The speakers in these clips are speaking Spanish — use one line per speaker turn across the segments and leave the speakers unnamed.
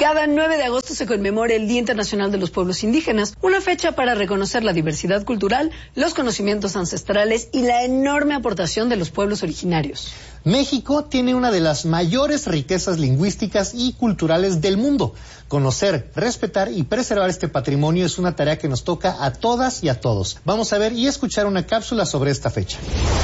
Cada 9 de agosto se conmemora el Día Internacional de los Pueblos Indígenas, una fecha para reconocer la diversidad cultural, los conocimientos ancestrales y la enorme aportación de los pueblos originarios.
México tiene una de las mayores riquezas lingüísticas y culturales del mundo. Conocer, respetar y preservar este patrimonio es una tarea que nos toca a todas y a todos. Vamos a ver y escuchar una cápsula sobre esta fecha.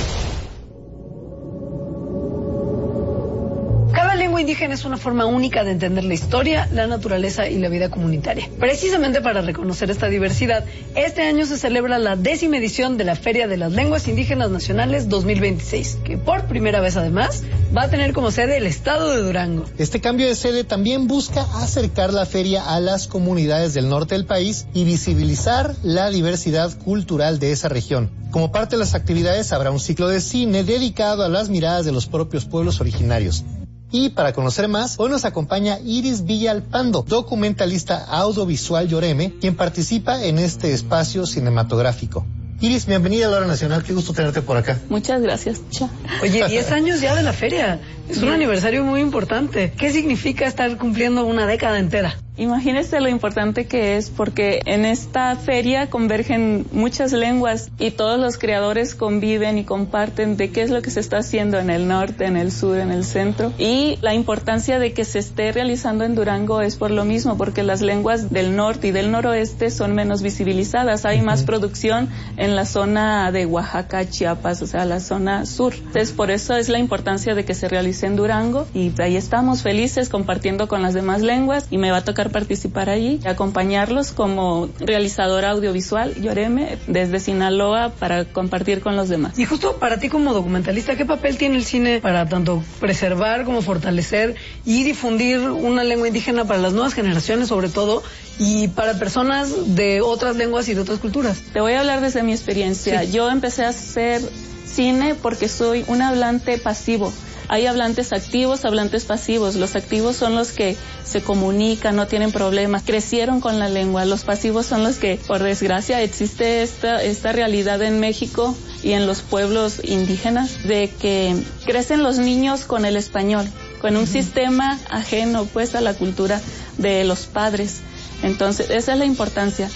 Indígena es una forma única de entender la historia, la naturaleza y la vida comunitaria. Precisamente para reconocer esta diversidad, este año se celebra la 10ª edición de la Feria de las Lenguas Indígenas Nacionales 2026, que por primera vez además va a tener como sede el estado de Durango.
Este cambio de sede también busca acercar la feria a las comunidades del norte del país y visibilizar la diversidad cultural de esa región. Como parte de las actividades habrá un ciclo de cine dedicado a las miradas de los propios pueblos originarios. Y para conocer más, hoy nos acompaña Iris Villalpando, documentalista audiovisual yoreme, quien participa en este espacio cinematográfico. Iris, bienvenida a la Hora Nacional, qué gusto tenerte por acá.
Muchas gracias.
Oye, 10 años ya de la feria, es un aniversario muy importante. ¿Qué significa estar cumpliendo una década entera?
Imagínese lo importante que es, porque en esta feria convergen muchas lenguas y todos los creadores conviven y comparten de qué es lo que se está haciendo en el norte, en el sur, en el centro. Y la importancia de que se esté realizando en Durango es por lo mismo, porque las lenguas del norte y del noroeste son menos visibilizadas. Hay más producción en la zona de Oaxaca, Chiapas, o sea, la zona sur. Entonces, por eso es la importancia de que se realice en Durango y ahí estamos felices compartiendo con las demás lenguas y me va a tocar participar allí, acompañarlos como realizadora audiovisual yoreme desde Sinaloa para compartir con los demás.
Y justo para ti como documentalista, ¿qué papel tiene el cine para tanto preservar como fortalecer y difundir una lengua indígena para las nuevas generaciones sobre todo y para personas de otras lenguas y de otras culturas?
Te voy a hablar desde mi experiencia. Sí. Yo empecé a hacer cine porque soy un hablante pasivo. Hay hablantes activos, hablantes pasivos. Los activos son los que se comunican, no tienen problemas, crecieron con la lengua. Los pasivos son los que, por desgracia, existe esta realidad en México y en los pueblos indígenas de que crecen los niños con el español, con un sistema ajeno pues a la cultura de los padres. Entonces, esa es la importancia.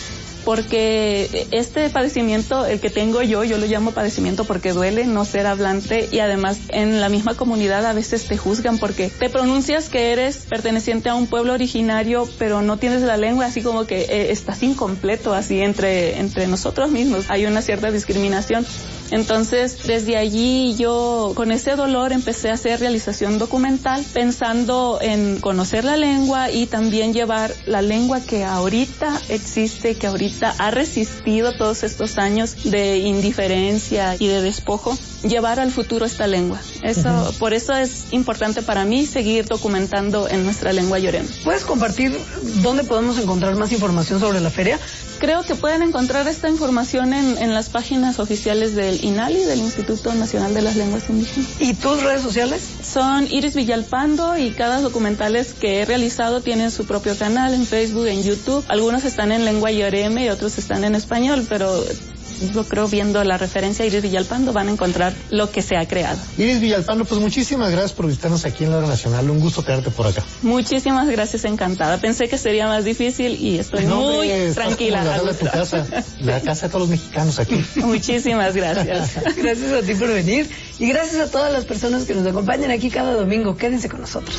Porque este padecimiento, el que tengo yo lo llamo padecimiento porque duele no ser hablante y además en la misma comunidad a veces te juzgan porque te pronuncias que eres perteneciente a un pueblo originario pero no tienes la lengua, así como que estás incompleto, así entre nosotros mismos hay una cierta discriminación. Entonces, desde allí yo con ese dolor empecé a hacer realización documental pensando en conocer la lengua y también llevar la lengua que ahorita existe, que ahorita ha resistido todos estos años de indiferencia y de despojo, llevar al futuro esta lengua. Por eso es importante para mí seguir documentando en nuestra lengua yoreme.
¿Puedes compartir dónde podemos encontrar más información sobre la feria?
Creo que pueden encontrar esta información en las páginas oficiales del INALI, del Instituto Nacional de las Lenguas Indígenas.
¿Y tus redes sociales?
Son Iris Villalpando y cada documentales que he realizado tienen su propio canal en Facebook, en YouTube. Algunos están en lengua yoreme y otros están en español, pero yo creo viendo la referencia a Iris Villalpando van a encontrar lo que se ha creado.
Iris Villalpando, pues muchísimas gracias por visitarnos aquí en la Hora Nacional. Un gusto tenerte por acá.
Muchísimas gracias, encantada. Pensé que sería más difícil y estoy muy tranquila.
La casa de todos los mexicanos aquí.
Muchísimas gracias.
Gracias a ti por venir y gracias a todas las personas que nos acompañan aquí cada domingo. Quédense con nosotros.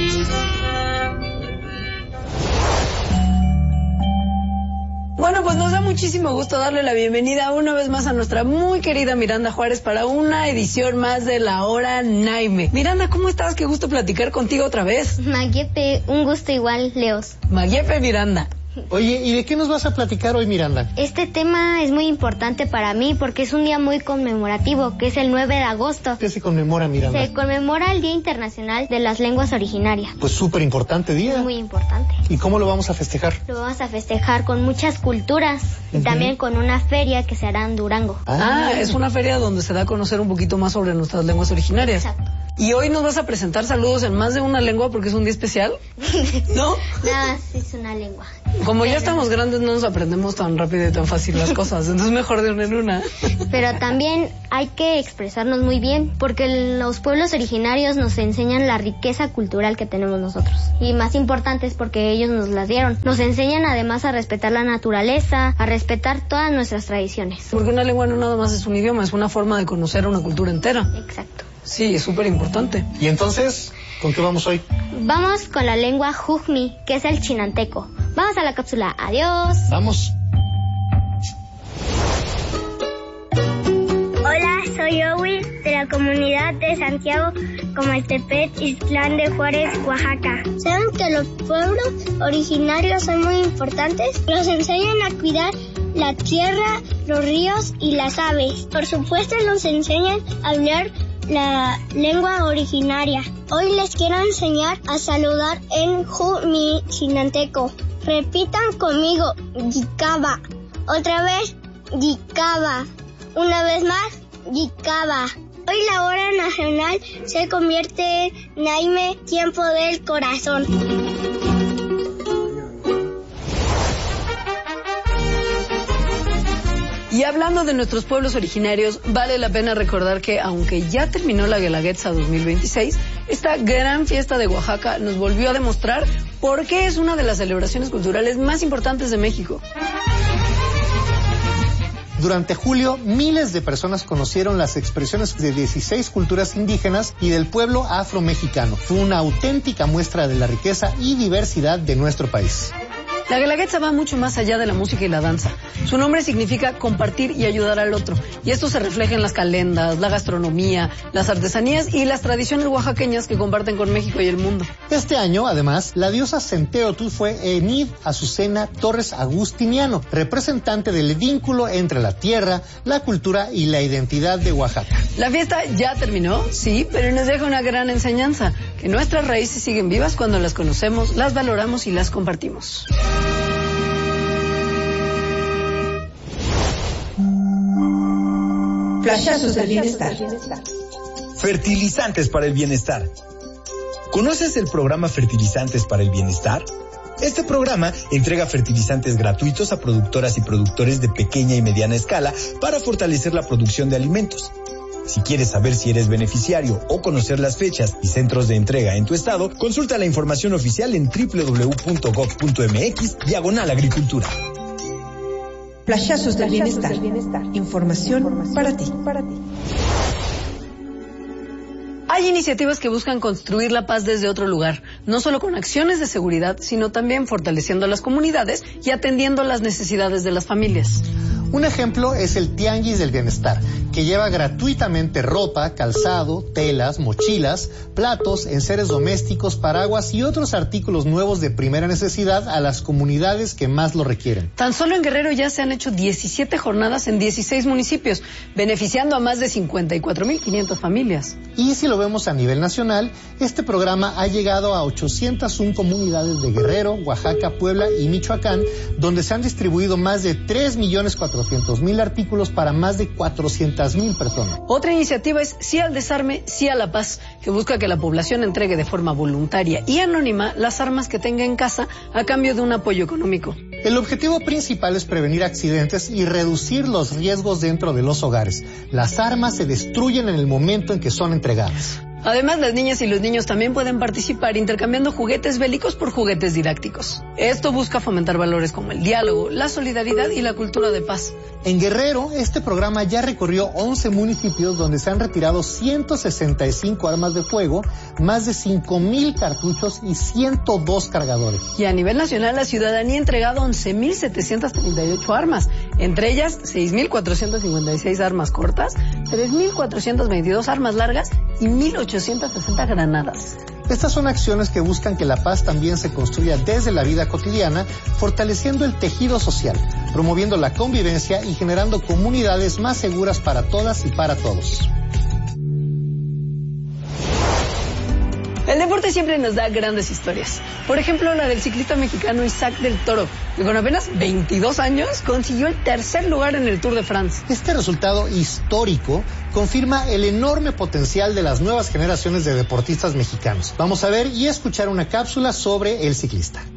Bueno, pues nos da muchísimo gusto darle la bienvenida una vez más a nuestra muy querida Miranda Juárez para una edición más de La Hora Naime. Miranda, ¿cómo estás? Qué gusto platicar contigo otra vez.
Maguepe, un gusto igual, Leos.
Maguepe, Miranda.
Oye, ¿y de qué nos vas a platicar hoy, Miranda?
Este tema es muy importante para mí porque es un día muy conmemorativo, que es el 9 de agosto.
¿Qué se conmemora, Miranda?
Se conmemora el Día Internacional de las Lenguas Originarias.
Pues súper importante día.
Muy importante.
¿Y cómo lo vamos a festejar?
Lo vamos a festejar con muchas culturas y también con una feria que se hará en Durango.
Es una feria donde se da a conocer un poquito más sobre nuestras lenguas originarias.
Exacto.
Y hoy nos vas a presentar saludos en más de una lengua porque es un día especial, ¿no?
Nada, es una lengua.
Como ya estamos grandes no nos aprendemos tan rápido y tan fácil las cosas, entonces mejor de una en una.
Pero también hay que expresarnos muy bien, porque los pueblos originarios nos enseñan la riqueza cultural que tenemos nosotros. Y más importante es porque ellos nos las dieron. Nos enseñan además a respetar la naturaleza, a respetar todas nuestras tradiciones.
Porque una lengua no nada más es un idioma, es una forma de conocer a una cultura entera.
Exacto.
Sí, es súper importante.
Y entonces, ¿con qué vamos hoy?
Vamos con la lengua jujmi, que es el chinanteco. Vamos a la cápsula. Adiós.
Vamos.
Hola, soy Owi de la comunidad de Santiago Comaltepec, Islán de Juárez, Oaxaca. ¿Saben que los pueblos originarios son muy importantes? Nos enseñan a cuidar la tierra, los ríos y las aves. Por supuesto, nos enseñan a hablar la lengua originaria. Hoy les quiero enseñar a saludar en jujmi chinanteco. Repitan conmigo, yicaba. Otra vez, yicaba. Una vez más, yicaba. Hoy la hora nacional se convierte en Naime, tiempo del corazón.
Y hablando de nuestros pueblos originarios, vale la pena recordar que aunque ya terminó la Guelaguetza 2026, esta gran fiesta de Oaxaca nos volvió a demostrar por qué es una de las celebraciones culturales más importantes de México.
Durante julio, miles de personas conocieron las expresiones de 16 culturas indígenas y del pueblo afromexicano. Fue una auténtica muestra de la riqueza y diversidad de nuestro país.
La Guelaguetza va mucho más allá de la música y la danza. Su nombre significa compartir y ayudar al otro. Y esto se refleja en las calendas, la gastronomía, las artesanías y las tradiciones oaxaqueñas que comparten con México y el mundo.
Este año, además, la diosa Centeotl fue Enid Azucena Torres Agustiniano, representante del vínculo entre la tierra, la cultura y la identidad de Oaxaca.
La fiesta ya terminó, sí, pero nos deja una gran enseñanza, que nuestras raíces siguen vivas cuando las conocemos, las valoramos y las compartimos.
Flashazos del bienestar. Fertilizantes para el bienestar. ¿Conoces el programa Fertilizantes para el Bienestar? Este programa entrega fertilizantes gratuitos a productoras y productores de pequeña y mediana escala para fortalecer la producción de alimentos. Si quieres saber si eres beneficiario o conocer las fechas y centros de entrega en tu estado, consulta la información oficial en www.gov.mx/agricultura.
Flashazos del bienestar. Información para ti.
Hay iniciativas que buscan construir la paz desde otro lugar, no solo con acciones de seguridad, sino también fortaleciendo a las comunidades y atendiendo las necesidades de las familias.
Un ejemplo es el Tianguis del Bienestar, que lleva gratuitamente ropa, calzado, telas, mochilas, platos, enseres domésticos, paraguas y otros artículos nuevos de primera necesidad a las comunidades que más lo requieren.
Tan solo en Guerrero ya se han hecho 17 jornadas en 16 municipios, beneficiando a más de 54,500 familias.
Y si lo vemos a nivel nacional, este programa ha llegado a 801 comunidades de Guerrero, Oaxaca, Puebla y Michoacán, donde se han distribuido más de 3.400.000 artículos para más de 400.000 personas.
Otra iniciativa es Sí al Desarme, Sí a la Paz, que busca que la población entregue de forma voluntaria y anónima las armas que tenga en casa a cambio de un apoyo económico.
El objetivo principal es prevenir accidentes y reducir los riesgos dentro de los hogares. Las armas se destruyen en el momento en que son entregadas.
Además, las niñas y los niños también pueden participar intercambiando juguetes bélicos por juguetes didácticos. Esto busca fomentar valores como el diálogo, la solidaridad y la cultura de paz.
En Guerrero, este programa ya recorrió 11 municipios donde se han retirado 165 armas de fuego, más de 5,000 cartuchos y 102 cargadores.
Y a nivel nacional, la ciudadanía ha entregado 11,738 armas, entre ellas 6,456 armas cortas, 3,422 armas largas y 1,860 granadas.
Estas son acciones que buscan que la paz también se construya desde la vida cotidiana, fortaleciendo el tejido social, promoviendo la convivencia y generando comunidades más seguras para todas y para todos.
El deporte siempre nos da grandes historias. Por ejemplo, la del ciclista mexicano Isaac del Toro, que con apenas 22 años consiguió el tercer lugar en el Tour de France.
Este resultado histórico confirma el enorme potencial de las nuevas generaciones de deportistas mexicanos. Vamos a ver y escuchar una cápsula sobre el ciclista.